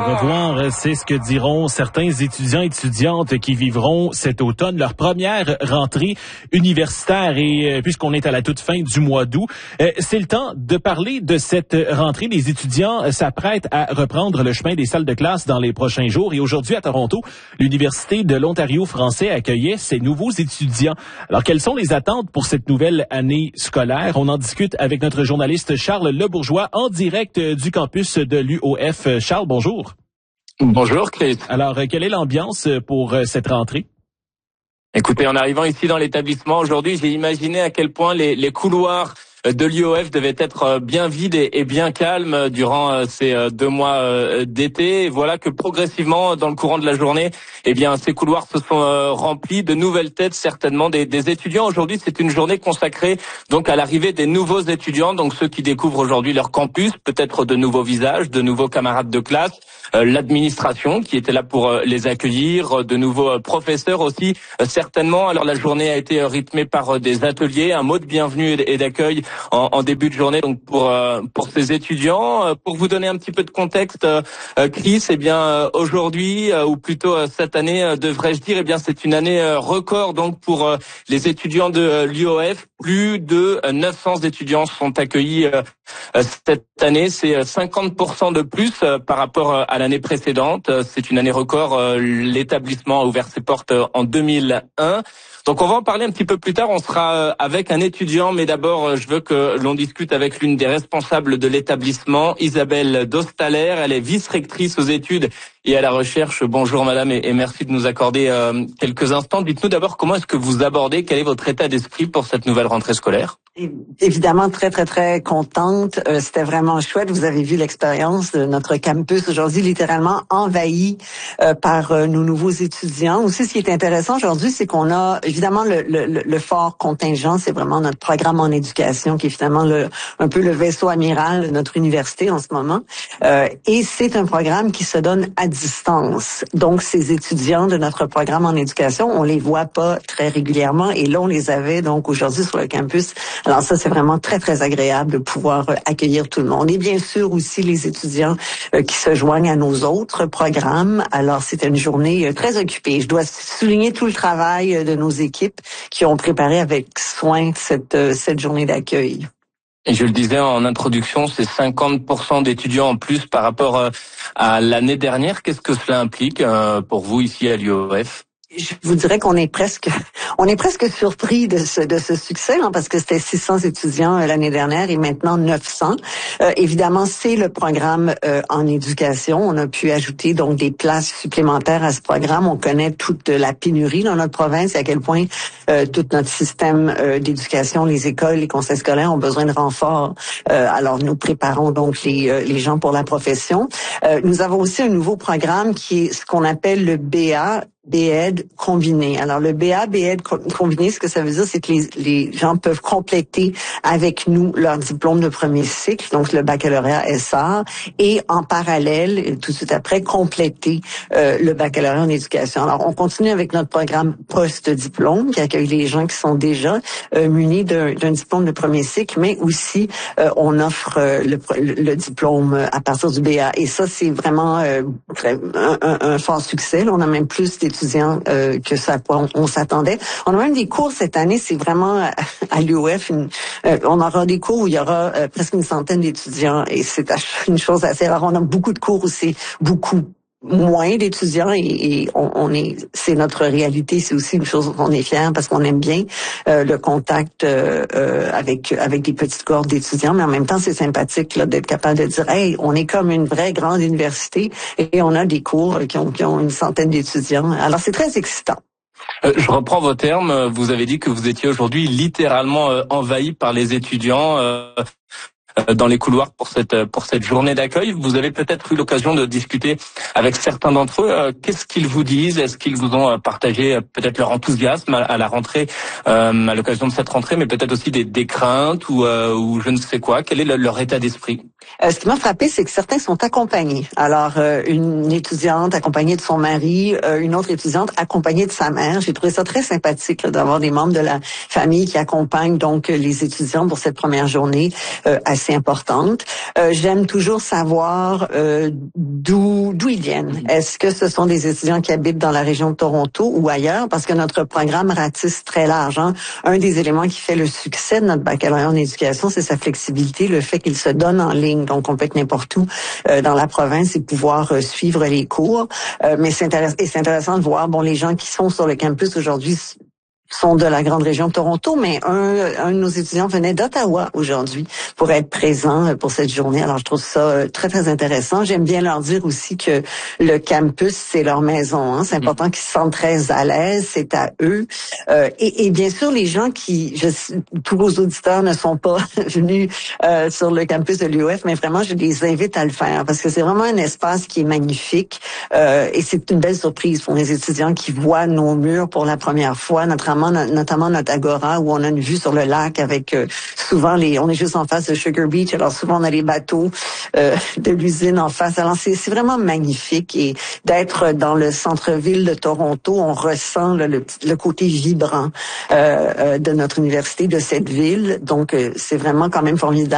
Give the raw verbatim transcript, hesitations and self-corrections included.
revoir, c'est ce que diront certains étudiants et étudiantes qui vivront cet automne leur première rentrée universitaire. Et euh, puisqu'on est à la toute fin du mois d'août, euh, c'est le temps de parler de cette rentrée. Les étudiants euh, s'apprêtent à reprendre le chemin des salles de classe dans les prochains jours. Et aujourd'hui, à Toronto, l'Université de l'Ontario français accueillait ses nouveaux étudiants. Alors, quelles sont les attentes pour cette nouvelle année scolaire? On en discute avec notre journaliste Charles Lebourgeois en direct du campus de l'U O F. Charles, bonjour. Bonjour, Chris. Alors, quelle est l'ambiance pour cette rentrée? Écoutez, en arrivant ici dans l'établissement aujourd'hui, j'ai imaginé à quel point les, les couloirs de l'U O F devaient être bien vides et bien calmes durant ces deux mois d'été. Et voilà que progressivement, dans le courant de la journée, eh bien, ces couloirs se sont remplis de nouvelles têtes, certainement des, des étudiants. Aujourd'hui, c'est une journée consacrée donc à l'arrivée des nouveaux étudiants, donc ceux qui découvrent aujourd'hui leur campus, peut-être de nouveaux visages, de nouveaux camarades de classe, euh, l'administration qui était là pour les accueillir, de nouveaux professeurs aussi, euh, certainement. Alors la journée a été rythmée par des ateliers, un mot de bienvenue et d'accueil En, en début de journée, donc pour euh, pour ces étudiants. Euh, pour vous donner un petit peu de contexte, euh, Chris, eh bien euh, aujourd'hui, euh, ou plutôt euh, cette année, euh, devrais-je dire, eh bien c'est une année euh, record donc pour euh, les étudiants de euh, l'U O F. Plus de euh, neuf cents étudiants sont accueillis euh, euh, cette année. C'est cinquante pour cent de plus euh, par rapport euh, à l'année précédente. Euh, c'est une année record. Euh, l'établissement a ouvert ses portes euh, en deux mille un. Donc on va en parler un petit peu plus tard, on sera avec un étudiant, mais d'abord je veux que l'on discute avec l'une des responsables de l'établissement, Isabelle Dostaler. Elle est vice-rectrice aux études et à la recherche. Bonjour madame et merci de nous accorder euh, quelques instants. Dites-nous d'abord comment est-ce que vous abordez, quel est votre état d'esprit pour cette nouvelle rentrée scolaire? Évidemment, très, très, très contente. Euh, c'était vraiment chouette. Vous avez vu l'expérience de notre campus aujourd'hui, littéralement envahi euh, par euh, nos nouveaux étudiants. Aussi, ce qui est intéressant aujourd'hui, c'est qu'on a évidemment le, le, le fort contingent. C'est vraiment notre programme en éducation qui est finalement le, un peu le vaisseau amiral de notre université en ce moment. Euh, et c'est un programme qui se donne à distance. Donc, ces étudiants de notre programme en éducation, on les voit pas très régulièrement. Et là, on les avait donc aujourd'hui sur le campus. Alors ça, c'est vraiment très, très agréable de pouvoir accueillir tout le monde. Et bien sûr aussi les étudiants euh, qui se joignent à nos autres programmes. Alors, c'était une journée euh, très occupée. Je dois souligner tout le travail de nos équipes qui ont préparé avec soin cette, euh, cette journée d'accueil. Et je le disais en introduction, c'est cinquante pour cent d'étudiants en plus par rapport à l'année dernière. Qu'est-ce que cela implique euh, pour vous ici à l'U O F? Je vous dirais qu'on est presque, on est presque surpris de ce de ce succès, hein, parce que c'était six cents étudiants euh, l'année dernière et maintenant neuf cents. Euh, évidemment, c'est le programme euh, en éducation. On a pu ajouter donc des places supplémentaires à ce programme. On connaît toute la pénurie dans notre province et à quel point euh, tout notre système euh, d'éducation, les écoles, les conseils scolaires ont besoin de renforts. Euh, alors, nous préparons donc les euh, les gens pour la profession. Euh, nous avons aussi un nouveau programme qui est ce qu'on appelle le B A. B-Ed combiné. Alors, le B A, B-Ed combiné, ce que ça veut dire, c'est que les, les gens peuvent compléter avec nous leur diplôme de premier cycle, donc le baccalauréat S A, et en parallèle, tout de suite après, compléter euh, le baccalauréat en éducation. Alors, on continue avec notre programme post-diplôme, qui accueille les gens qui sont déjà euh, munis d'un, d'un diplôme de premier cycle, mais aussi, euh, on offre euh, le, le diplôme à partir du B A. Et ça, c'est vraiment euh, un, un, un fort succès. Là, on a même plus d'étudiants Euh, que ça on, on s'attendait. On a même des cours cette année, c'est vraiment à, à l'U O F, une, euh, on aura des cours où il y aura euh, presque une centaine d'étudiants et c'est une chose assez rare. On a beaucoup de cours où c'est beaucoup moins d'étudiants et, et on, on est, c'est notre réalité. C'est aussi une chose dont on est fiers parce qu'on aime bien euh, le contact euh, euh, avec avec des petites cohortes d'étudiants, mais en même temps c'est sympathique là, d'être capable de dire, hey, on est comme une vraie grande université et on a des cours qui ont, qui ont une centaine d'étudiants. Alors c'est très excitant. Euh, je reprends vos termes. Vous avez dit que vous étiez aujourd'hui littéralement euh, envahi par les étudiants. Euh... dans les couloirs pour cette pour cette journée d'accueil. Vous avez peut-être eu l'occasion de discuter avec certains d'entre eux. Qu'est-ce qu'ils vous disent? Est-ce qu'ils vous ont partagé peut-être leur enthousiasme à la rentrée, euh, à l'occasion de cette rentrée, mais peut-être aussi des, des craintes ou, euh, ou je ne sais quoi? Quel est le, leur état d'esprit? Euh, ce qui m'a frappé, c'est que certains sont accompagnés. Alors, euh, une étudiante accompagnée de son mari, euh, une autre étudiante accompagnée de sa mère. J'ai trouvé ça très sympathique là, d'avoir des membres de la famille qui accompagnent donc les étudiants pour cette première journée euh, assez assez importante. Euh, j'aime toujours savoir euh, d'où d'où ils viennent. Est-ce que ce sont des étudiants qui habitent dans la région de Toronto ou ailleurs? Parce que notre programme ratisse très large. Hein? Un des éléments qui fait le succès de notre baccalauréat en éducation, c'est sa flexibilité, le fait qu'il se donne en ligne. Donc, on peut être n'importe où euh, dans la province et pouvoir euh, suivre les cours. Euh, mais c'est intéressant, et c'est intéressant de voir, bon, les gens qui sont sur le campus aujourd'hui sont de la grande région de Toronto, mais un, un de nos étudiants venait d'Ottawa aujourd'hui pour être présent pour cette journée. Alors, je trouve ça très, très intéressant. J'aime bien leur dire aussi que le campus, c'est leur maison. Hein. C'est important qu'ils se sentent très à l'aise. C'est à eux. Euh, et, et bien sûr, les gens qui... Je, tous vos auditeurs ne sont pas venus euh, sur le campus de l'U O F, mais vraiment, je les invite à le faire parce que c'est vraiment un espace qui est magnifique euh, et c'est une belle surprise pour les étudiants qui voient nos murs pour la première fois, notre notamment notre agora où on a une vue sur le lac avec euh, souvent les, on est juste en face de Sugar Beach, alors souvent on a les bateaux euh, de l'usine en face. Alors c'est, c'est vraiment magnifique et d'être dans le centre-ville de Toronto, on ressent là, le, le côté vibrant euh, euh, de notre université, de cette ville. Donc euh, c'est vraiment quand même formidable.